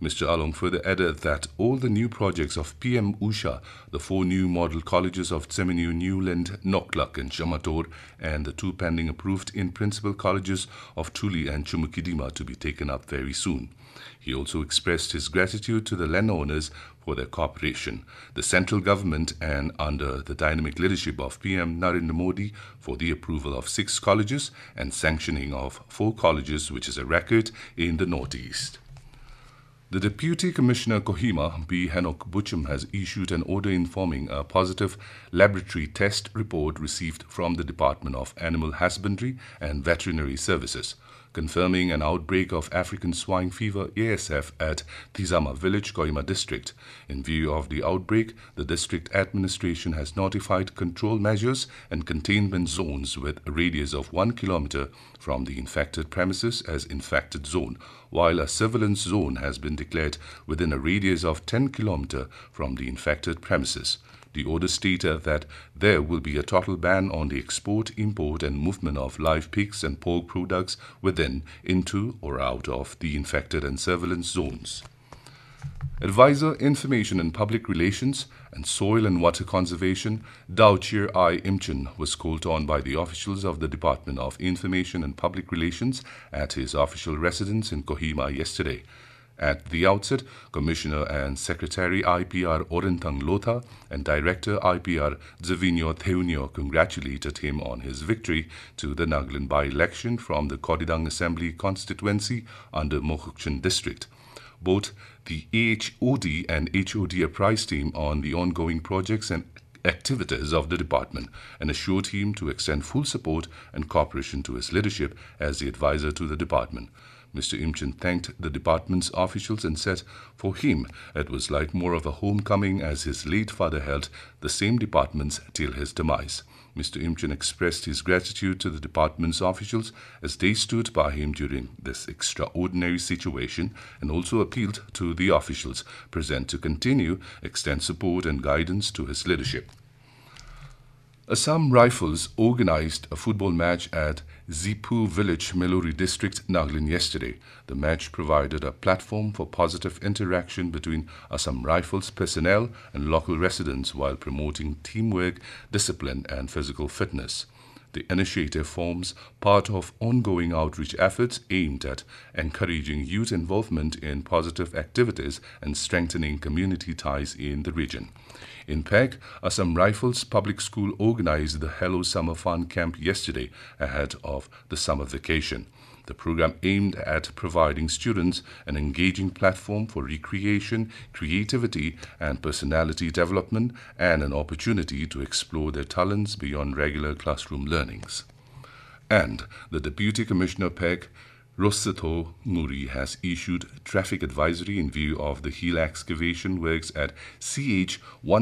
Mr. Along further added that all the new projects of PM Usha, the 4 new model colleges of Tsemenu, Newland, Noklak and Shamator, and the 2 pending approved in principal colleges of Tuli and Chumukidima to be taken up very soon. He also expressed his gratitude to the landowners for their cooperation, the central government and under the dynamic leadership of PM Narendra Modi for the approval of 6 colleges and sanctioning of 4 colleges, which is a record in the Northeast. The Deputy Commissioner Kohima, B. Henok Buchum, has issued an order informing a positive laboratory test report received from the Department of Animal Husbandry and Veterinary Services, confirming an outbreak of African swine fever ASF at Tizama village, Kohima district. In view of the outbreak, the district administration has notified control measures and containment zones with a radius of 1 kilometer from the infected premises as infected zone, while a surveillance zone has been declared within a radius of 10 kilometers from the infected premises. The order stated that there will be a total ban on the export, import and movement of live pigs and pork products within, into or out of the infected and surveillance zones. Advisor Information and Public Relations and Soil and Water Conservation, Daochir I. Imchen, was called on by the officials of the Department of Information and Public Relations at his official residence in Kohima yesterday. At the outset, Commissioner and Secretary IPR Orentang Lotha and Director IPR Zavinyo Theunyo congratulated him on his victory to the Nagaland by-election from the Kodidang Assembly constituency under Mokokchung district. Both the AHOD and HOD apprised him on the ongoing projects and activities of the department and assured him to extend full support and cooperation to his leadership as the advisor to the department. Mr. Imchen thanked the department's officials and said for him it was like more of a homecoming as his late father held the same departments till his demise. Mr. Imchen expressed his gratitude to the department's officials as they stood by him during this extraordinary situation and also appealed to the officials present to continue extend support and guidance to his leadership. Assam Rifles organized a football match at Zipu village, Meluri district, Nagaland yesterday. The match provided a platform for positive interaction between Assam Rifles personnel and local residents while promoting teamwork, discipline and physical fitness. The initiative forms part of ongoing outreach efforts aimed at encouraging youth involvement in positive activities and strengthening community ties in the region. In Peg, Assam Rifles Public School organized the Hello Summer Fun Camp yesterday ahead of the summer vacation. The program aimed at providing students an engaging platform for recreation, creativity and personality development and an opportunity to explore their talents beyond regular classroom learnings. And the Deputy Commissioner Peg, Rossitho Nguri, has issued traffic advisory in view of the hill excavation works at CH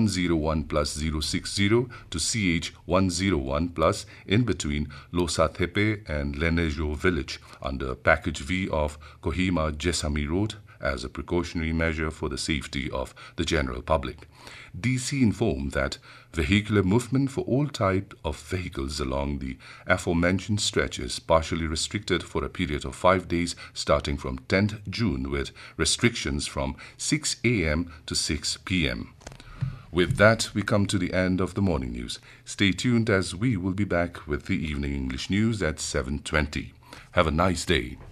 101+060 to CH 101+ in between Losathepe and Lenejo village under Package V of Kohima Jesami Road as a precautionary measure for the safety of the general public. DC informed that vehicular movement for all types of vehicles along the aforementioned stretch is partially restricted for a period of 5 days starting from 10th June with restrictions from 6 a.m. to 6 p.m. With that, we come to the end of the morning news. Stay tuned as we will be back with the evening English news at 7:20. Have a nice day.